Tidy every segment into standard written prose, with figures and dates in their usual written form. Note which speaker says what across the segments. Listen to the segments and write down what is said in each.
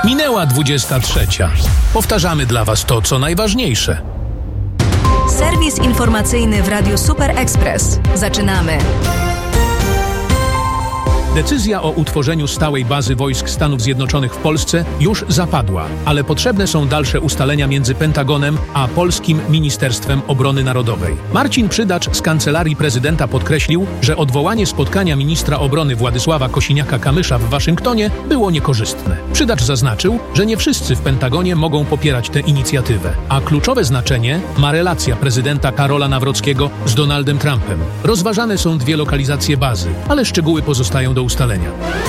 Speaker 1: Minęła 23. Powtarzamy dla Was to, co najważniejsze.
Speaker 2: Serwis informacyjny w Radiu Super Express. Zaczynamy.
Speaker 1: Decyzja o utworzeniu stałej bazy wojsk Stanów Zjednoczonych w Polsce już zapadła, ale potrzebne są dalsze ustalenia między Pentagonem a Polskim Ministerstwem Obrony Narodowej. Marcin Przydacz z Kancelarii Prezydenta podkreślił, że odwołanie spotkania ministra obrony Władysława Kosiniaka-Kamysza w Waszyngtonie było niekorzystne. Przydacz zaznaczył, że nie wszyscy w Pentagonie mogą popierać tę inicjatywę, a kluczowe znaczenie ma relacja prezydenta Karola Nawrockiego z Donaldem Trumpem. Rozważane są 2 lokalizacje bazy, ale szczegóły pozostają do ustalenia.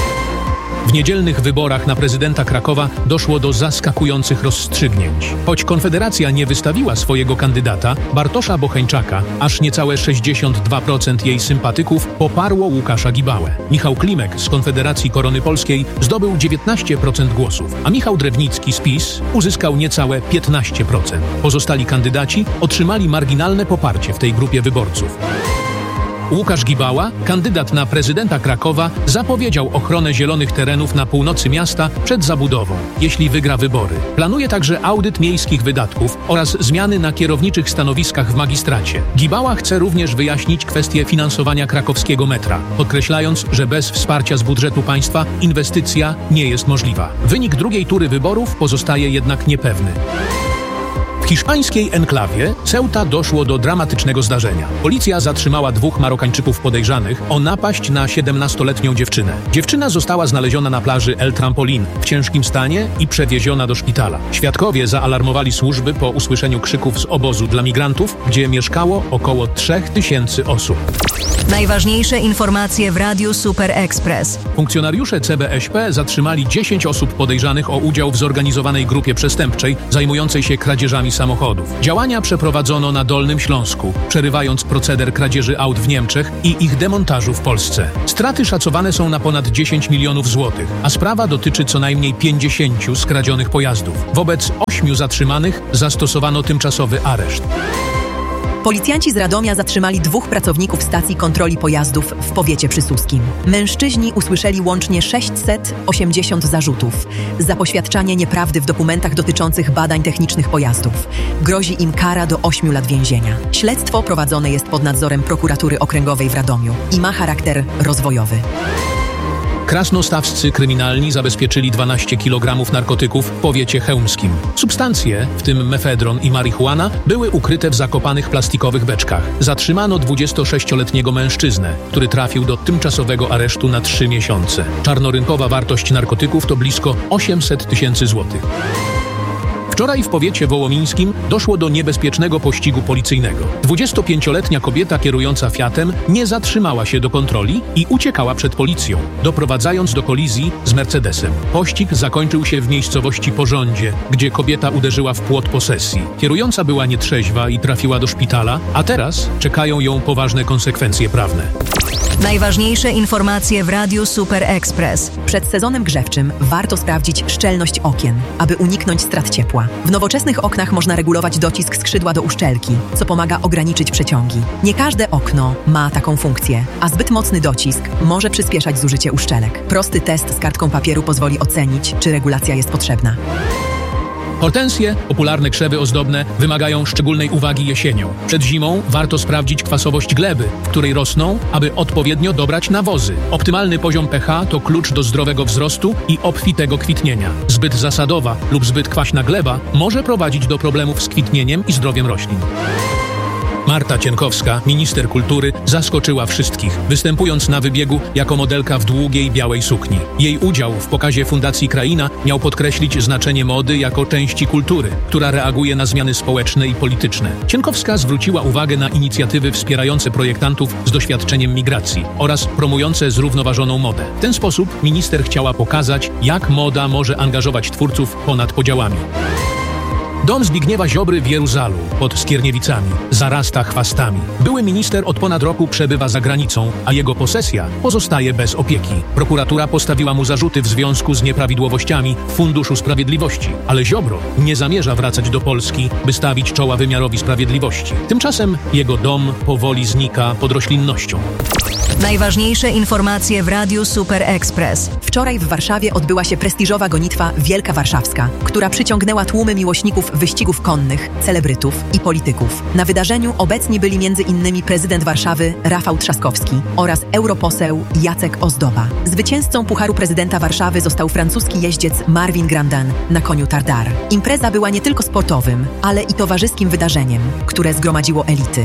Speaker 1: W niedzielnych wyborach na prezydenta Krakowa doszło do zaskakujących rozstrzygnięć. Choć Konfederacja nie wystawiła swojego kandydata, Bartosza Bocheńczaka, aż niecałe 62% jej sympatyków poparło Łukasza Gibałę. Michał Klimek z Konfederacji Korony Polskiej zdobył 19% głosów, a Michał Drewnicki z PiS uzyskał niecałe 15%. Pozostali kandydaci otrzymali marginalne poparcie w tej grupie wyborców. Łukasz Gibała, kandydat na prezydenta Krakowa, zapowiedział ochronę zielonych terenów na północy miasta przed zabudową, jeśli wygra wybory. Planuje także audyt miejskich wydatków oraz zmiany na kierowniczych stanowiskach w magistracie. Gibała chce również wyjaśnić kwestię finansowania krakowskiego metra, podkreślając, że bez wsparcia z budżetu państwa inwestycja nie jest możliwa. Wynik drugiej tury wyborów pozostaje jednak niepewny. W hiszpańskiej enklawie Ceuta doszło do dramatycznego zdarzenia. Policja zatrzymała 2 Marokańczyków podejrzanych o napaść na 17-letnią dziewczynę. Dziewczyna została znaleziona na plaży El Trampolín w ciężkim stanie i przewieziona do szpitala. Świadkowie zaalarmowali służby po usłyszeniu krzyków z obozu dla migrantów, gdzie mieszkało około 3000 osób.
Speaker 2: Najważniejsze informacje w Radiu Super Express.
Speaker 1: Funkcjonariusze CBŚP zatrzymali 10 osób podejrzanych o udział w zorganizowanej grupie przestępczej zajmującej się kradzieżami samochodów. Działania przeprowadzono na Dolnym Śląsku, przerywając proceder kradzieży aut w Niemczech i ich demontażu w Polsce. Straty szacowane są na ponad 10 milionów złotych, a sprawa dotyczy co najmniej 50 skradzionych pojazdów. Wobec 8 zatrzymanych zastosowano tymczasowy areszt.
Speaker 3: Policjanci z Radomia zatrzymali 2 pracowników stacji kontroli pojazdów w powiecie przysłuskim. Mężczyźni usłyszeli łącznie 680 zarzutów za poświadczanie nieprawdy w dokumentach dotyczących badań technicznych pojazdów. Grozi im kara do 8 lat więzienia. Śledztwo prowadzone jest pod nadzorem Prokuratury Okręgowej w Radomiu i ma charakter rozwojowy.
Speaker 1: Krasnostawscy kryminalni zabezpieczyli 12 kg narkotyków w powiecie chełmskim. Substancje, w tym mefedron i marihuana, były ukryte w zakopanych plastikowych beczkach. Zatrzymano 26-letniego mężczyznę, który trafił do tymczasowego aresztu na 3 miesiące. Czarnorynkowa wartość narkotyków to blisko 800 000 złotych. Wczoraj w powiecie wołomińskim doszło do niebezpiecznego pościgu policyjnego. 25-letnia kobieta kierująca Fiatem nie zatrzymała się do kontroli i uciekała przed policją, doprowadzając do kolizji z Mercedesem. Pościg zakończył się w miejscowości Porządzie, gdzie kobieta uderzyła w płot posesji. Kierująca była nietrzeźwa i trafiła do szpitala, a teraz czekają ją poważne konsekwencje prawne.
Speaker 2: Najważniejsze informacje w Radiu Super Express.
Speaker 3: Przed sezonem grzewczym warto sprawdzić szczelność okien, aby uniknąć strat ciepła. W nowoczesnych oknach można regulować docisk skrzydła do uszczelki, co pomaga ograniczyć przeciągi. Nie każde okno ma taką funkcję, a zbyt mocny docisk może przyspieszać zużycie uszczelek. Prosty test z kartką papieru pozwoli ocenić, czy regulacja jest potrzebna.
Speaker 1: Hortensje, popularne krzewy ozdobne, wymagają szczególnej uwagi jesienią. Przed zimą warto sprawdzić kwasowość gleby, w której rosną, aby odpowiednio dobrać nawozy. Optymalny poziom pH to klucz do zdrowego wzrostu i obfitego kwitnienia. Zbyt zasadowa lub zbyt kwaśna gleba może prowadzić do problemów z kwitnieniem i zdrowiem roślin. Marta Cienkowska, minister kultury, zaskoczyła wszystkich, występując na wybiegu jako modelka w długiej białej sukni. Jej udział w pokazie Fundacji Kraina miał podkreślić znaczenie mody jako części kultury, która reaguje na zmiany społeczne i polityczne. Cienkowska zwróciła uwagę na inicjatywy wspierające projektantów z doświadczeniem migracji oraz promujące zrównoważoną modę. W ten sposób minister chciała pokazać, jak moda może angażować twórców ponad podziałami. Dom Zbigniewa Ziobry w Jeruzalu, pod Skierniewicami, zarasta chwastami. Były minister od ponad roku przebywa za granicą, a jego posesja pozostaje bez opieki. Prokuratura postawiła mu zarzuty w związku z nieprawidłowościami w Funduszu Sprawiedliwości, ale Ziobro nie zamierza wracać do Polski, by stawić czoła wymiarowi sprawiedliwości. Tymczasem jego dom powoli znika pod roślinnością.
Speaker 2: Najważniejsze informacje w Radiu Super Express.
Speaker 3: Wczoraj w Warszawie odbyła się prestiżowa gonitwa Wielka Warszawska, która przyciągnęła tłumy miłośników wyścigów konnych, celebrytów i polityków. Na wydarzeniu obecni byli m.in. prezydent Warszawy Rafał Trzaskowski oraz europoseł Jacek Ozdoba. Zwycięzcą Pucharu Prezydenta Warszawy został francuski jeździec Marvin Grandin na koniu Tardar. Impreza była nie tylko sportowym, ale i towarzyskim wydarzeniem, które zgromadziło elity.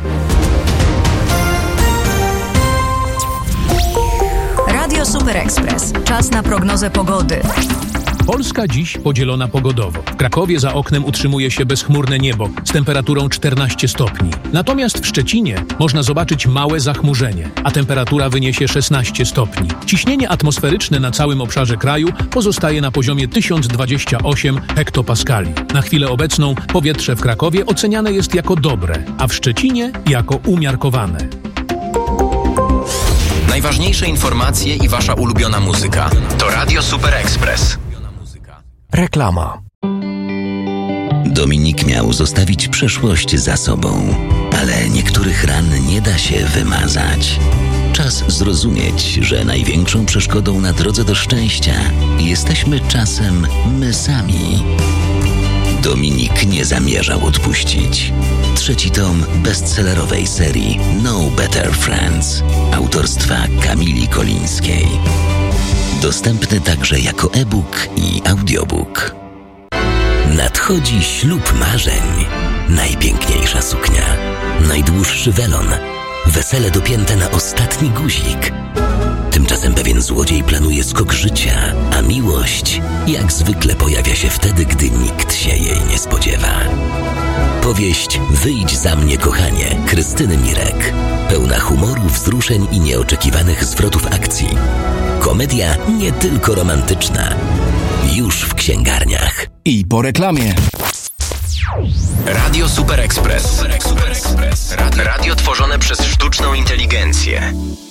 Speaker 2: Radio Super Express. Czas na prognozę pogody.
Speaker 1: Polska dziś podzielona pogodowo. W Krakowie za oknem utrzymuje się bezchmurne niebo z temperaturą 14 stopni. Natomiast w Szczecinie można zobaczyć małe zachmurzenie, a temperatura wyniesie 16 stopni. Ciśnienie atmosferyczne na całym obszarze kraju pozostaje na poziomie 1028 hektopaskali. Na chwilę obecną powietrze w Krakowie oceniane jest jako dobre, a w Szczecinie jako umiarkowane.
Speaker 4: Najważniejsze informacje i wasza ulubiona muzyka to Radio Super Express.
Speaker 5: Reklama.
Speaker 6: Dominik miał zostawić przeszłość za sobą, ale niektórych ran nie da się wymazać. Czas zrozumieć, że największą przeszkodą na drodze do szczęścia jesteśmy czasem my sami. Dominik nie zamierzał odpuścić. 3. tom bestsellerowej serii No Better Friends autorstwa Kamili Kolińskiej. Dostępny także jako e-book i audiobook. Nadchodzi ślub marzeń. Najpiękniejsza suknia, najdłuższy welon, wesele dopięte na ostatni guzik. Tymczasem pewien złodziej planuje skok życia, a miłość jak zwykle pojawia się wtedy, gdy nikt się jej nie spodziewa. Powieść Wyjdź za mnie, kochanie Krystyny Mirek. Pełna humoru, wzruszeń i nieoczekiwanych zwrotów akcji. Komedia nie tylko romantyczna. Już w księgarniach.
Speaker 5: I po reklamie.
Speaker 4: Radio Super Express. Radio tworzone przez sztuczną inteligencję.